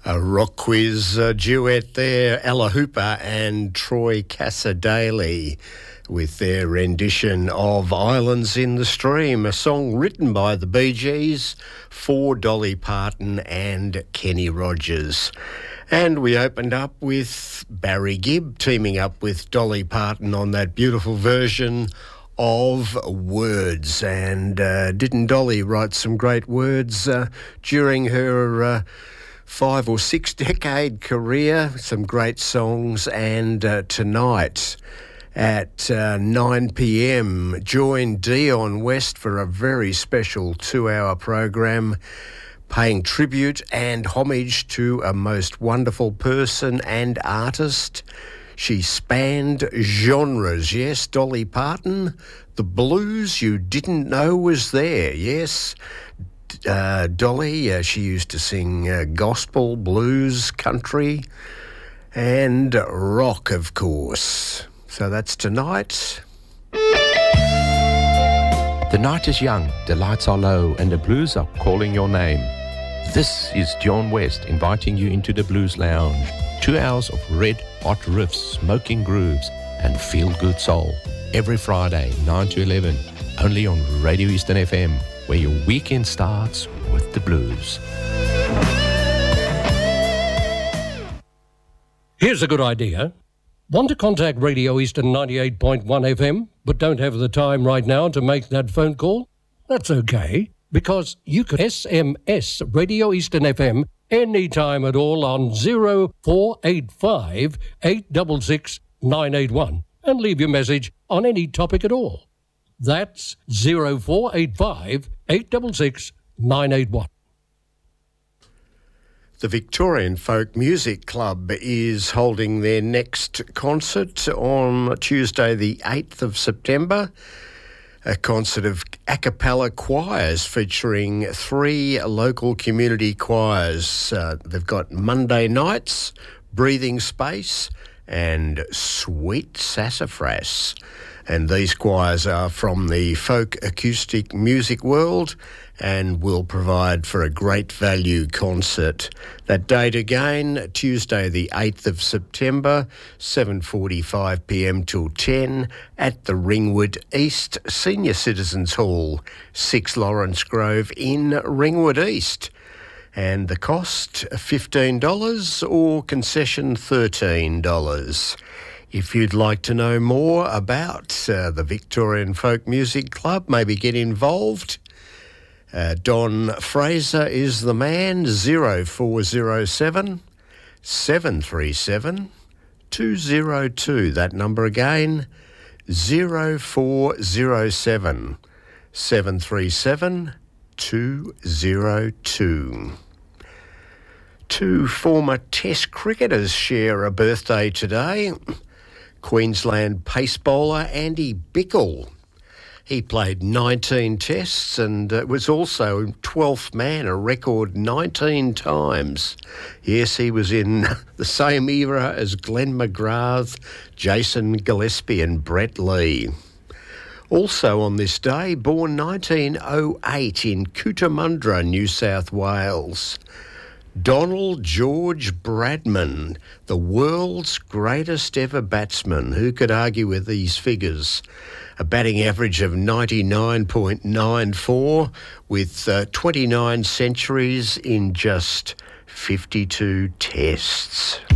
A rock quiz duet there, Ella Hooper and Troy Cassar-Daley with their rendition of Islands in the Stream, a song written by the Bee Gees for Dolly Parton and Kenny Rogers. And we opened up with Barry Gibb teaming up with Dolly Parton on that beautiful version of Words. And didn't Dolly write some great words during her 5 or 6 decade career, some great songs. And tonight at 9 p.m, join Dion West for a very special 2-hour program paying tribute and homage to a most wonderful person and artist. She spanned genres, yes, Dolly Parton, the blues you didn't know was there, yes. Dolly, she used to sing gospel, blues, country, and rock, of course. So that's tonight. The night is young, the lights are low, and the blues are calling your name. This is John West inviting you into the Blues Lounge. 2 hours of red-hot riffs, smoking grooves, and feel-good soul. Every Friday, 9 to 11, only on Radio Eastern FM, where your weekend starts with the blues. Here's a good idea. Want to contact Radio Eastern 98.1 FM, but don't have the time right now to make that phone call? That's okay, because you can SMS Radio Eastern FM anytime at all on 0485 866 981 and leave your message on any topic at all. That's 0485 866 981. The Victorian Folk Music Club is holding their next concert on Tuesday the 8th of September. A concert of a cappella choirs featuring 3 local community choirs. They've got Monday Nights, Breathing Space and Sweet Sassafras. And these choirs are from the folk acoustic music world and will provide for a great value concert. That date again, Tuesday the 8th of September, 7:45 p.m. till 10 at the Ringwood East Senior Citizens Hall, 6 Lawrence Grove in Ringwood East. And the cost, $15 or concession $13. If you'd like to know more about the Victorian Folk Music Club, maybe get involved, Don Fraser is the man, 0407 737 202. That number again, 0407 737 202. 2 former Test cricketers share a birthday today. Queensland pace bowler Andy Bickle. He played 19 tests and was also 12th man, a record 19 times. Yes, he was in the same era as Glenn McGrath, Jason Gillespie and Brett Lee. Also on this day, born 1908 in Cootamundra, New South Wales, Donald George Bradman, the world's greatest ever batsman. Who could argue with these figures? A batting average of 99.94 with 29 centuries in just 52 tests.